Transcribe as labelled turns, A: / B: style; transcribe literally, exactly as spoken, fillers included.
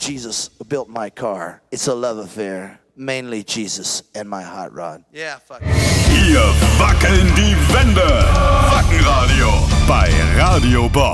A: Jesus who built my car. It's a love affair. Mainly Jesus and my hot rod.
B: Yeah, fuck.
C: Hier wackeln die Wände. Wackenradio bei Radio Bob.